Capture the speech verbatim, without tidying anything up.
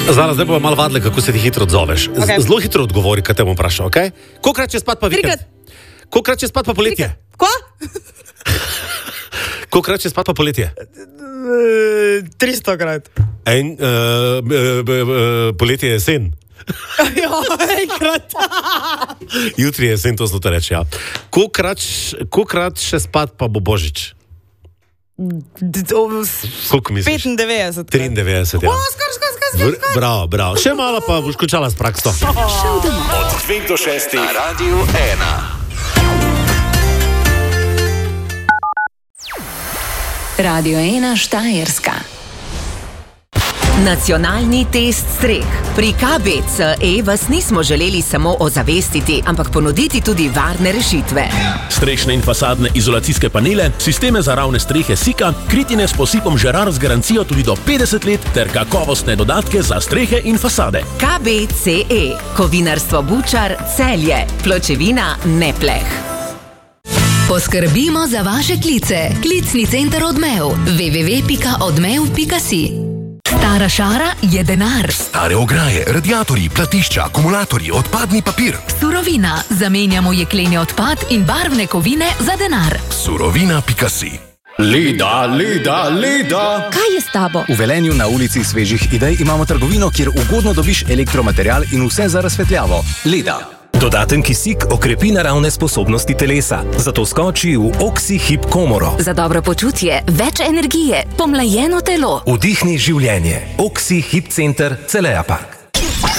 Zala, zdaj bomo malo vadili, kako se ti hitro odzoveš. Okay. Zelo hitro odgovori, kaj te bom vprašal, okej? Okay? Kolikrat če spat pa vikend? Kolikrat če spat pa poletje? Ko? Kolikrat če spat pa poletje? tristo krat. En, uh, b, b, b, poletje je jesen. Jo, enkrat. Jutri je jesen, to zelo te reče, ja. Kolikrat, kolikrat še spat pa bo Božič? Koliko misliš? petindevetdeset. triindevetdeset, ja. O, skor, skor, skor, skor, skor. Bravo, bravo. Še malo pa boš končala s prakso. Od dveh do šestih na Radiu ena. Radio ena Štajerska. Nacionalni test streh. Pri K B C E vas nismo želeli samo ozavestiti, ampak ponuditi tudi varne rešitve. Strešne in fasadne izolacijske panele, sisteme za ravne strehe Sika, kritine s posipom Žerar z garancijo tudi do petdeset let ter kakovostne dodatke za strehe in fasade. K B C E. Kovinarstvo Bučar, Celje. Pločevina, Nepleh. Poskrbimo za vaše klice. Klicni center Odmev. w w w pika odmev pika si. Stara šara je denar. Stare ograje, radiatorji, platišča, akumulatorji, odpadni papir. Surovina. Zamenjamo jekleni odpad in barvne kovine za denar. Surovina pika si. Leda, leda, leda. Kaj je s tabo? V Velenju na ulici Svežih idej imamo trgovino, kjer ugodno dobiš elektromaterial in vse za razsvetljavo. Leda. Dodaten kisik okrepi naravne sposobnosti telesa, zato skoči v Oxi-Hip komoro. Za dobro počutje, več energije, pomlajeno telo. Vdihni življenje. Oxi-Hip center Celeja Park.